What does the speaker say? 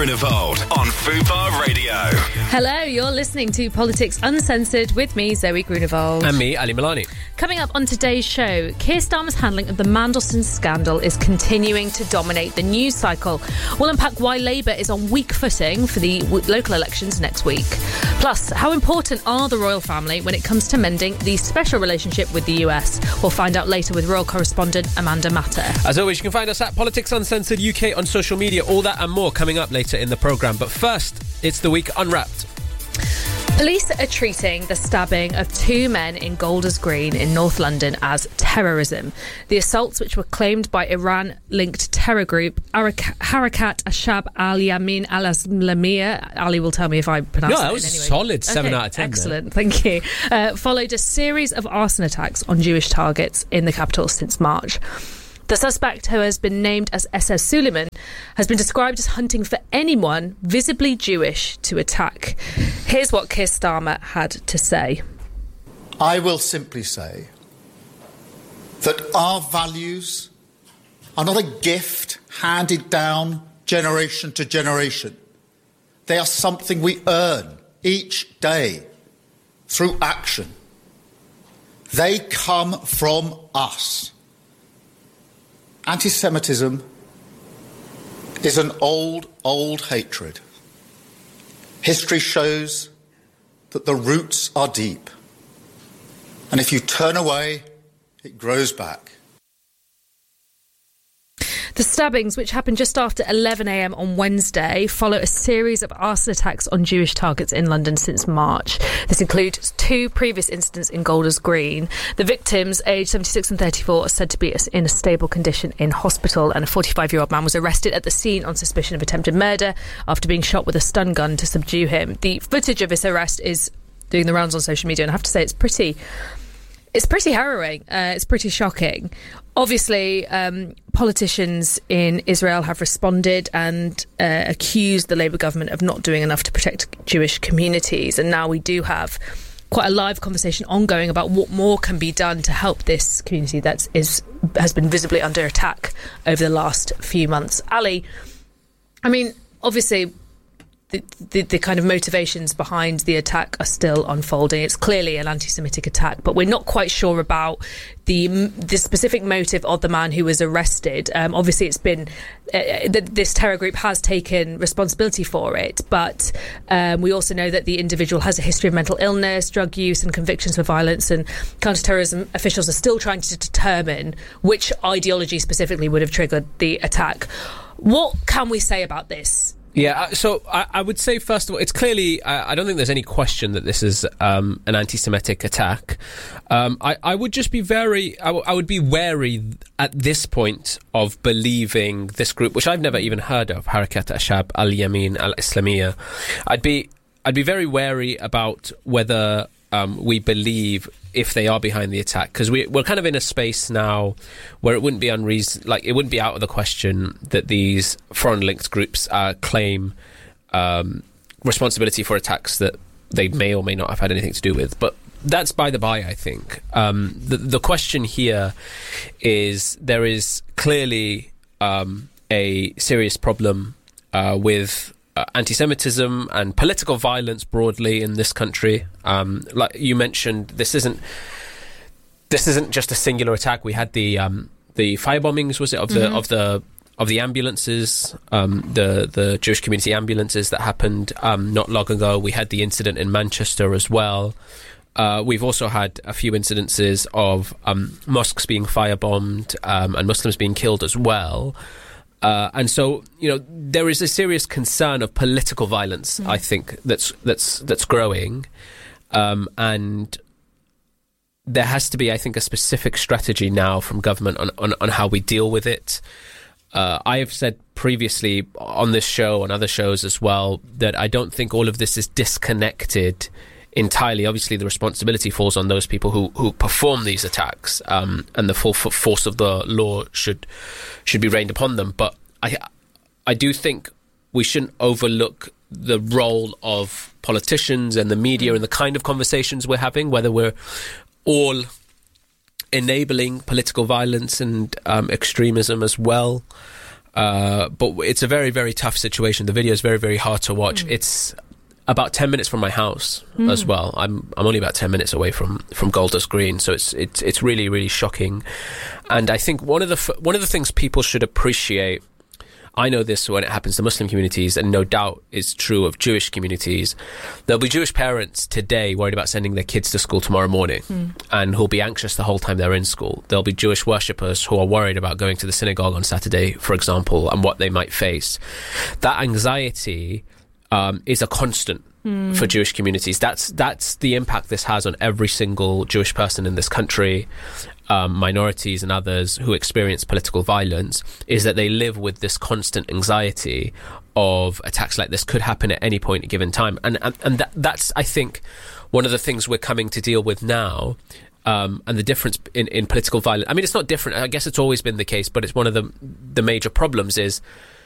Grunewald on Fubar Radio. Hello, you're listening to Politics Uncensored with me, Zoe Grunewald. And me, Ali Milani. Coming up on today's show, Keir Starmer's handling of the Mandelson scandal is continuing to dominate the news cycle. We'll unpack why Labour is on weak footing for the local elections next week. Plus, how important are the royal family when it comes to mending the special relationship with the US? We'll find out later with royal correspondent Amanda Matter. As always, you can find us at Politics Uncensored UK on social media. All that and more coming up later in the programme. But first, it's the Week Unwrapped. Police are treating the stabbing of two men in Golders Green in North London as terrorism. The assaults, which were claimed by Iran-linked terror group Harakat Ashab al-Yamin al-Islamiyah. Ali will tell me if I pronounce that in was any way. solid. 7 out of 10. Excellent, thank you. Followed a series of arson attacks on Jewish targets in the capital since March. The suspect, who has been named as SS Suleiman, has been described as hunting for anyone visibly Jewish to attack. Here's what Keir Starmer had to say. I will simply say that our values are not a gift handed down generation to generation. They are something we earn each day through action. They come from us. Anti-Semitism is an old hatred. History shows that the roots are deep. And if you turn away, it grows back. The stabbings, which happened just after 11 a.m. on Wednesday, follow a series of arson attacks on Jewish targets in London since March. This includes two previous incidents in Golders Green. The victims, aged 76 and 34, are said to be in a stable condition in hospital, and a 45-year-old man was arrested at the scene on suspicion of attempted murder after being shot with a stun gun to subdue him. The footage of this arrest is doing the rounds on social media, and I have to say it's pretty harrowing. It's pretty shocking. Obviously, politicians in Israel have responded and accused the Labour government of not doing enough to protect Jewish communities. And now we do have quite a live conversation ongoing about what more can be done to help this community that has been visibly under attack over the last few months. Ali, I mean, obviously, the kind of motivations behind the attack are still unfolding. It's clearly an anti-Semitic attack, but we're not quite sure about the specific motive of the man who was arrested. Obviously, it's been this terror group has taken responsibility for it, but we also know that the individual has a history of mental illness, drug use, and convictions for violence. And counter-terrorism officials are still trying to determine which ideology specifically would have triggered the attack. What can we say about this? Yeah, so I would say, first of all, it's clearly, I don't think there's any question that this is an anti-Semitic attack. I would just be I would be wary at this point of believing this group, which I've never even heard of, Harakat Ashab al-Yamin al-Islamiyah. I'd be very wary about whether we believe if they are behind the attack, because we're kind of in a space now where it wouldn't be it wouldn't be out of the question that these foreign linked groups claim responsibility for attacks that they may or may not have had anything to do with. But that's by the by, I think. The question here is there is clearly a serious problem with anti-Semitism and political violence broadly in this country. Like you mentioned, this isn't just a singular attack. We had the firebombings, was it, of the ambulances, the Jewish community ambulances that happened not long ago. We had the incident in Manchester as well. We've also had a few incidences of mosques being firebombed and Muslims being killed as well. And so, there is a serious concern of political violence, I think, that's growing. And there has to be, I think, a specific strategy now from government on how we deal with it. I have said previously on this show, on other shows as well, that I don't think all of this is disconnected entirely. Obviously, the responsibility falls on those people who perform these attacks, and the full force of the law should be rained upon them. But I do think we shouldn't overlook the role of politicians and the media and the kind of conversations we're having, whether we're all enabling political violence and extremism as well. But it's a very, very tough situation. The video is very, very hard to watch. It's about 10 minutes from my house as well. I'm only about 10 minutes away from Golders Green, so it's really, really shocking. And I think one of the things people should appreciate, I know this when it happens to Muslim communities, and no doubt is true of Jewish communities. There'll be Jewish parents today worried about sending their kids to school tomorrow morning and who'll be anxious the whole time they're in school. There'll be Jewish worshippers who are worried about going to the synagogue on Saturday, for example, and what they might face. That anxiety is a constant for Jewish communities. That's the impact this has on every single Jewish person in this country. Minorities and others who experience political violence, is that they live with this constant anxiety of attacks like this could happen at any point at a given time. And that's, I think, one of the things we're coming to deal with now. And the difference in political violence, I mean, it's not different. I guess it's always been the case, but it's one of the major problems is